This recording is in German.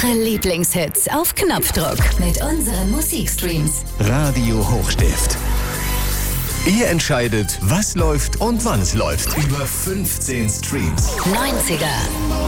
Eure Lieblingshits auf Knopfdruck mit unseren Musikstreams. Radio Hochstift. Ihr entscheidet, was läuft und wann es läuft. Über 15 Streams. 90er,